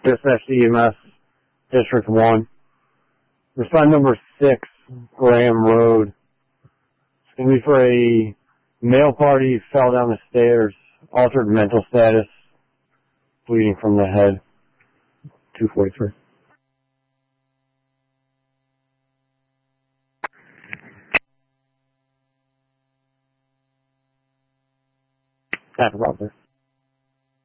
Dispatch EMS, District 1. Respond number 6, Graham Road. It's going to be for a male party, fell down the stairs, altered mental status, bleeding from the head, 243. That's about there.